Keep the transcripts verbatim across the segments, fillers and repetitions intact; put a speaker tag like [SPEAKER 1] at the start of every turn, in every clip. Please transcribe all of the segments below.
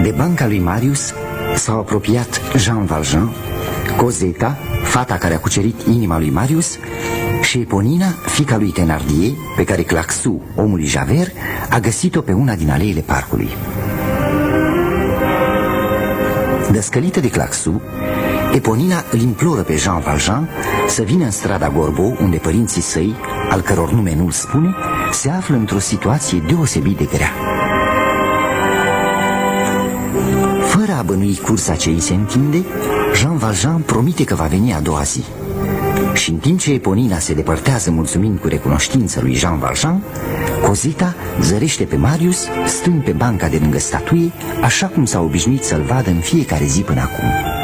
[SPEAKER 1] De banca lui Marius s-au apropiat Jean Valjean, Coseta, fata care a cucerit inima lui Marius, și Eponina, fiica lui Thénardier, pe care Claquesous, omul lui Javert, a găsit-o pe una din aleile parcului. Dăscălită de Claquesous, Eponina îl imploră pe Jean Valjean să vină în strada Gorbeau, unde părinții săi, al căror nume nu-l spune, se află într-o situație deosebit de grea. Fără a bănui cursa ce îi se întinde, Jean Valjean promite că va veni a doua zi. Și în timp ce Eponina se depărtează mulțumind cu recunoștință lui Jean Valjean, Coseta zărește pe Marius stând pe banca de lângă statuie, așa cum s-a obișnuit să-l vadă în fiecare zi până acum.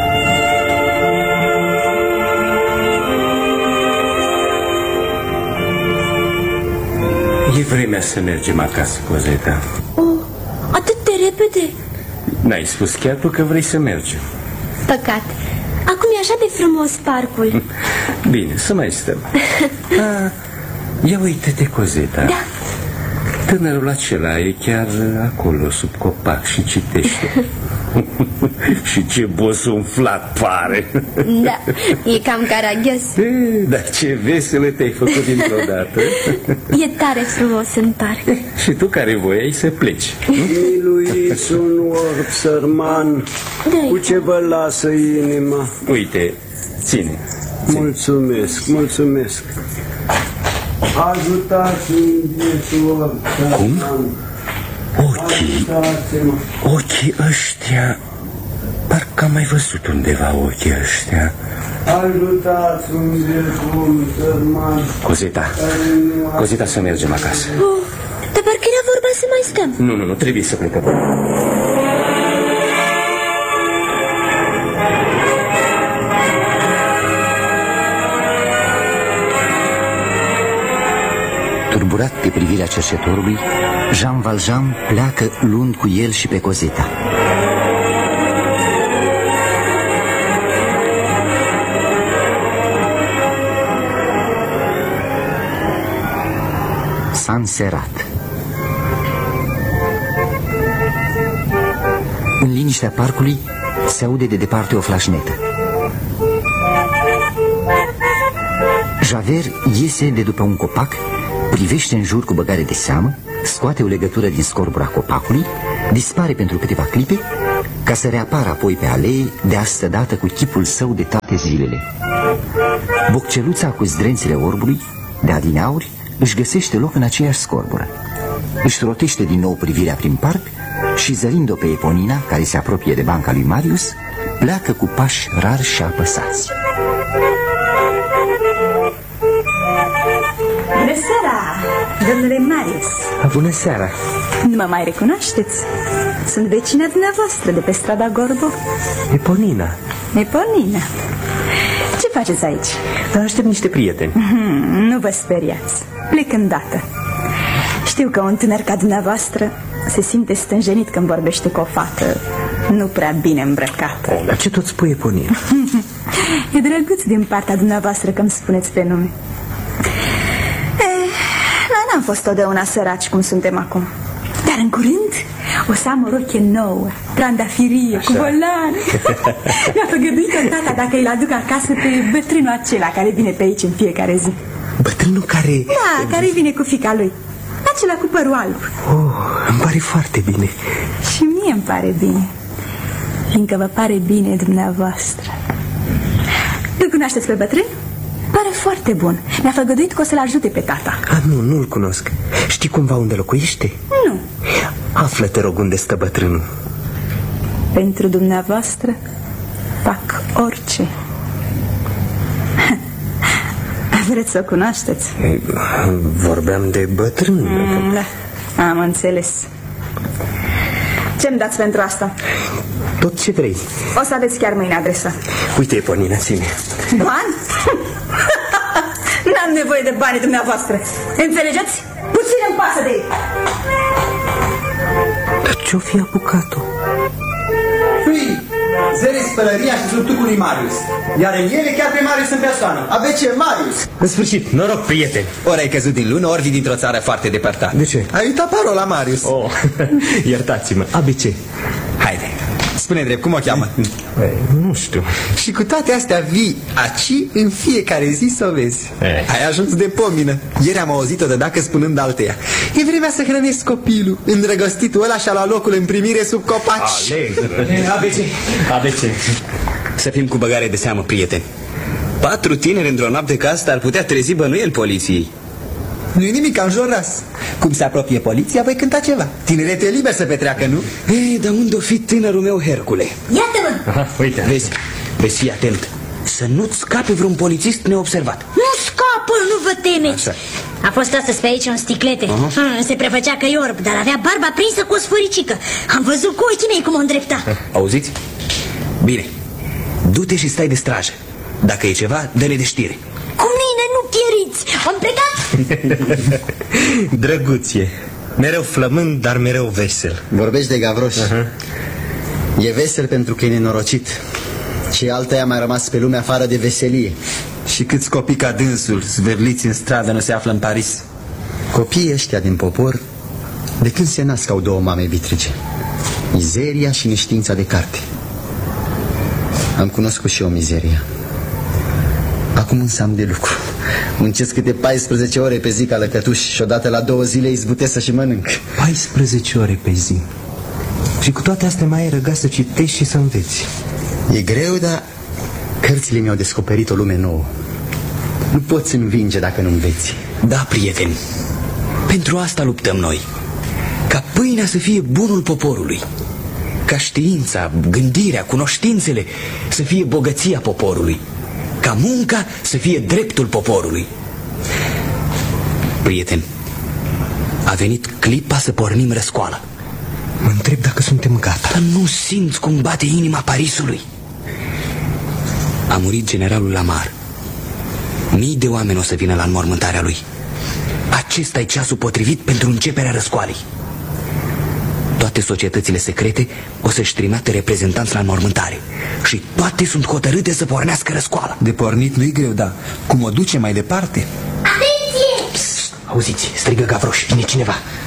[SPEAKER 2] E vremea să mergem acasă, Coseta.
[SPEAKER 3] Oh, atât de repede?
[SPEAKER 2] N-ai spus chiar tu că vrei să mergem.
[SPEAKER 3] Păcat. Acum e așa de frumos parcul.
[SPEAKER 2] Bine, să mai stăm. Ah, ia uite-te, Coseta.
[SPEAKER 3] Da.
[SPEAKER 2] Tânărul acela e chiar acolo, sub copac, și citește. Și ce bosunflat pare.
[SPEAKER 3] Da, e cam caragios.
[SPEAKER 2] E, dar ce veselă te-ai făcut dintr-o dată.
[SPEAKER 3] E tare frumos în parc.
[SPEAKER 2] E, și tu care voiai să pleci.
[SPEAKER 4] Miluiți un orb sărman, cu ce vă lasă inima.
[SPEAKER 2] Uite, ține.
[SPEAKER 4] Mulțumesc, mulțumesc. Ajutați-mi, orb sărman.
[SPEAKER 2] Cum? Ochii, ochii ăștia, parcă am mai văzut undeva ochii ăștia.
[SPEAKER 4] Ajutați-mi, orb sărman.
[SPEAKER 2] Coseta, Coseta, să mergem acasă.
[SPEAKER 3] Oh, dar parcă era vorba să mai stăm.
[SPEAKER 2] Nu, nu, nu, trebuie să plecăm.
[SPEAKER 1] Turburat de privirea cerșetorului, Jean Valjean pleacă luând cu el și pe Coseta. S-a înserat. În liniștea parcului se aude de departe o flașnetă. Javert iese de după un copac, privește în jur cu băgare de seamă, scoate o legătură din scorbura copacului, dispare pentru câteva clipe, ca să reapară apoi pe alee, de astă dată cu chipul său de toate zilele. Bocceluța cu zdrențile orbului, de adineauri, își găsește loc în aceeași scorbură. Își rotește din nou privirea prin parc și, zărind-o pe Eponina, care se apropie de banca lui Marius, pleacă cu pași rari și apăsați.
[SPEAKER 5] Bună seara, domnule Marius.
[SPEAKER 2] Bună seara.
[SPEAKER 5] Nu mă mai recunoașteți? Sunt vecina dumneavoastră de pe strada Gorbeau.
[SPEAKER 2] Eponina.
[SPEAKER 5] Eponina. Ce faceți aici?
[SPEAKER 2] Vă aștept niște prieteni.
[SPEAKER 5] Hmm, nu vă speriați. Plec îndată. Știu că un tânăr ca dumneavoastră se simte stânjenit când vorbește cu o fată nu prea bine îmbrăcată.
[SPEAKER 2] Dar ce tot spui, Eponina?
[SPEAKER 5] E drăguț din partea dumneavoastră că îmi spuneți pe nume. Noi n-am fost totdeauna săraci cum suntem acum. Dar în curând o să am o rochie nouă, trandafirie, așa, cu volan. Mi-a făgăduit-o tata dacă îl aduc acasă pe bătrânul acela care vine pe aici în fiecare zi.
[SPEAKER 2] Bătrânul care...
[SPEAKER 5] Da, care vine cu fiica lui. Acela cu părul alb.
[SPEAKER 2] Oh, îmi pare foarte bine.
[SPEAKER 5] Și mie îmi pare bine, fiindcă vă pare bine dumneavoastră. Îl cunoașteți pe bătrân? Pare foarte bun. Mi-a făgăduit că o să-l ajute pe tata.
[SPEAKER 2] Ah, nu, nu-l cunosc. Știi cumva unde locuiește?
[SPEAKER 5] Nu.
[SPEAKER 2] Află, te rog, unde stă bătrânul.
[SPEAKER 5] Pentru dumneavoastră fac orice. Vreți să o cunoașteți?
[SPEAKER 2] Vorbeam de bătrân.
[SPEAKER 5] Mm, da, am înțeles. Ce-mi dați pentru asta?
[SPEAKER 2] Tot ce vrei.
[SPEAKER 5] O să aveți chiar mâine adresa.
[SPEAKER 2] Uite, Eponina, ține.
[SPEAKER 5] Bani? N-am nevoie de banii dumneavoastră. Înțelegeți? Puțin îmi pasă de ei.
[SPEAKER 2] Dar ce-o fi apucat-o?
[SPEAKER 6] Fii, zări spălăria și surtucul lui Marius. Iar în ele chiar pe Marius în persoană. A B C Marius.
[SPEAKER 2] În sfârșit, noroc, prieteni.
[SPEAKER 6] Ori ai căzut din lună, ori vii dintr-o țară foarte depărtată.
[SPEAKER 2] De ce?
[SPEAKER 6] Ai uitat parola, Marius.
[SPEAKER 2] Oh, iertați-mă, A B C.
[SPEAKER 6] Haide. Spune drept, cum o cheamă?
[SPEAKER 2] Nu știu.
[SPEAKER 6] Și cu toate astea vii aici în fiecare zi să o vezi.
[SPEAKER 2] Eh.
[SPEAKER 6] Ai ajuns de pomină. Ieri am auzit-o de dacă spunând alteia. E vremea să hrănesc copilul. Îndrăgostitul ăla și-a luat locul în primire sub copaci.
[SPEAKER 2] A B C. A B C.
[SPEAKER 7] Să fim cu băgare de seamă, prieteni. Patru tineri într-o noapte ca asta ar putea trezi bănuieli poliției.
[SPEAKER 6] Nu-i nimic, am joras. Cum se apropie poliția, voi cânta ceva. Tineretul e liber să petreacă, nu?
[SPEAKER 7] Ei, dar unde-o fi tânărul meu, Hercule?
[SPEAKER 3] Iată-mă!
[SPEAKER 2] Aha, uite.
[SPEAKER 7] Vezi, vezi, fii atent. Să nu-ți scape vreun polițist neobservat.
[SPEAKER 3] Nu scapă, nu vă temeți.
[SPEAKER 7] Așa.
[SPEAKER 3] A fost astăzi pe aici un sticlete.
[SPEAKER 7] Aha.
[SPEAKER 3] hmm, Se prefăcea că e orb, dar avea barba prinsă cu o sfâricică. Am văzut cu ochii mei cum o îndrepta.
[SPEAKER 7] Auziți? Bine, du-te și stai de strajă. Dacă e ceva, dă-ne de știre.
[SPEAKER 3] Cu mine nu pieriți. Am plecat.
[SPEAKER 8] Drăguție. Mereu flămând, dar mereu vesel.
[SPEAKER 6] Vorbești de Gavroș. uh-huh. E vesel pentru că e nenorocit. Și altă a mai rămas pe lume afară de veselie.
[SPEAKER 8] Și câți copii ca dânsul, zverliți în stradă, nu se află în Paris?
[SPEAKER 6] Copiii ăștia din popor, de când se nasc, au două mame vitrige: mizeria și neștiința de carte. Am cunoscut și eu mizeria. Acum însă am de lucru. Muncesc câte paisprezece ore pe zi ca lăcătuș și odată la două zile izbutesc să și mănânc.
[SPEAKER 8] paisprezece ore pe zi. Și cu toate astea mai ai răgaz să citești și să înveți.
[SPEAKER 6] E greu, dar cărțile mi-au descoperit o lume nouă. Nu poți învinge dacă nu înveți.
[SPEAKER 7] Da, prieteni, pentru asta luptăm noi. Ca pâinea să fie bunul poporului. Ca știința, gândirea, cunoștințele să fie bogăția poporului. Ca munca să fie dreptul poporului. Prieteni, a venit clipa să pornim răscoală.
[SPEAKER 8] Mă întreb dacă suntem gata.
[SPEAKER 7] Dar nu simți cum bate inima Parisului? A murit generalul Lamar. Mii de oameni o să vină la înmormântarea lui. Acesta e ceasul potrivit pentru începerea răscoalei. Toate societățile secrete o să-și trimite reprezentanți la înmormântare. Și toate sunt hotărâte să pornească răscoala.
[SPEAKER 8] De pornit nu-i greu, da. Cum o duce mai departe?
[SPEAKER 3] Atenție!
[SPEAKER 7] Auziți, strigă Gavroș, vine cineva.